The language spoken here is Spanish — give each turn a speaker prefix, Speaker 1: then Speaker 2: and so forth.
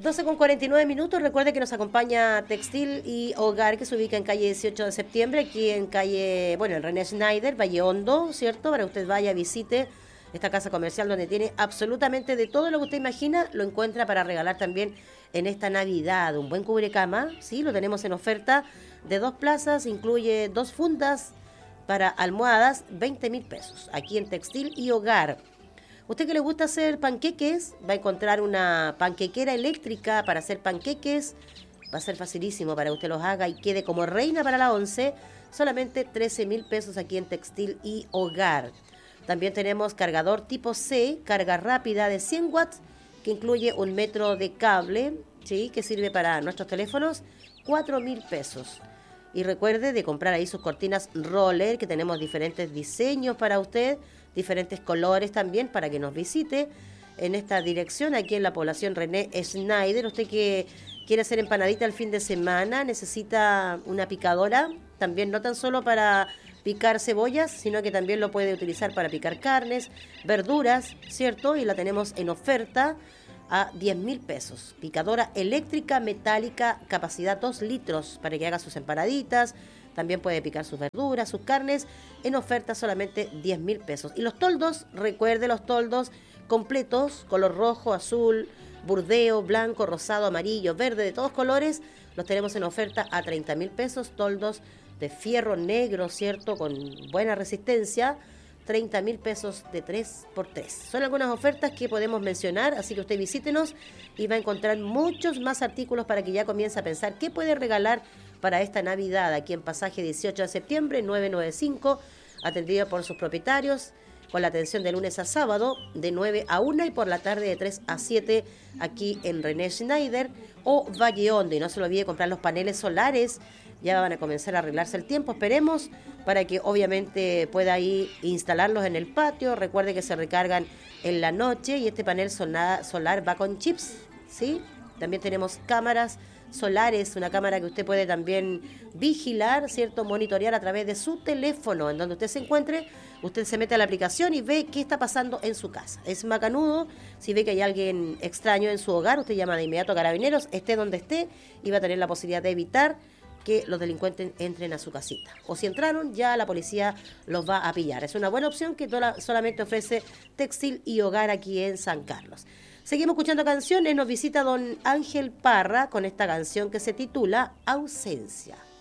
Speaker 1: 12:49. Recuerde que nos acompaña Textil y Hogar, que se ubica en calle 18 de septiembre, aquí en calle, en René Schneider, Valle Hondo, ¿cierto? Para que usted vaya, visite esta casa comercial donde tiene absolutamente de todo lo que usted imagina, lo encuentra para regalar también en esta Navidad. Un buen cubrecama, ¿sí? Lo tenemos en oferta de 2 plazas, incluye 2 fundas para almohadas, 20,000 pesos, aquí en Textil y Hogar. Usted que le gusta hacer panqueques, va a encontrar una panquequera eléctrica para hacer panqueques. Va a ser facilísimo para que usted los haga y quede como reina para la 11. Solamente 13,000 pesos aquí en Textil y Hogar. También tenemos cargador tipo C, carga rápida de 100 watts, que incluye 1 metro de cable, ¿sí? Que sirve para nuestros teléfonos, 4,000 pesos. Y recuerde de comprar ahí sus cortinas roller, que tenemos diferentes diseños para usted, diferentes colores también para que nos visite en esta dirección, aquí en la población René Schneider. Usted que quiere hacer empanadita el fin de semana, necesita una picadora, también no tan solo para picar cebollas, sino que también lo puede utilizar para picar carnes, verduras, ¿cierto? Y la tenemos en oferta a 10,000 pesos. Picadora eléctrica metálica, capacidad 2 litros, para que haga sus empanaditas. También puede picar sus verduras, sus carnes, en oferta solamente 10,000 pesos. Y los toldos, recuerde los toldos completos, color rojo, azul, burdeo, blanco, rosado, amarillo, verde, de todos colores, los tenemos en oferta a 30,000 pesos. Toldos de fierro negro, ¿cierto? Con buena resistencia, 30,000 pesos de 3x3. Son algunas ofertas que podemos mencionar, así que usted visítenos y va a encontrar muchos más artículos para que ya comience a pensar qué puede regalar para esta Navidad, aquí en Pasaje 18 de septiembre, 995, atendido por sus propietarios, con la atención de lunes a sábado, de 9 a 1 y por la tarde de 3 a 7, aquí en René Schneider o Valle Hondo. Y no se lo olvide comprar los paneles solares, ya van a comenzar a arreglarse el tiempo, esperemos, para que obviamente pueda ahí instalarlos en el patio. Recuerde que se recargan en la noche y este panel solar va con chips, ¿sí? También tenemos cámaras solares, una cámara que usted puede también vigilar, ¿cierto? Monitorear a través de su teléfono, en donde usted se encuentre, usted se mete a la aplicación y ve qué está pasando en su casa. Es macanudo, si ve que hay alguien extraño en su hogar, usted llama de inmediato a Carabineros, esté donde esté, y va a tener la posibilidad de evitar que los delincuentes entren a su casita. O si entraron, ya la policía los va a pillar. Es una buena opción que solamente ofrece Textil y Hogar aquí en San Carlos. Seguimos escuchando canciones, nos visita don Ángel Parra con esta canción que se titula Ausencia.